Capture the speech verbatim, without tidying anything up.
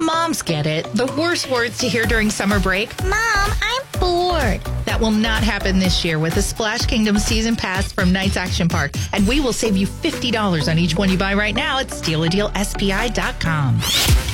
Moms get it. The worst words to hear during summer break. Mom, I'm bored. That will not happen this year with the Splash Kingdom Season Pass from Knights Action Park. And we will save you fifty dollars on each one you buy right now at steal a deal S P I dot com.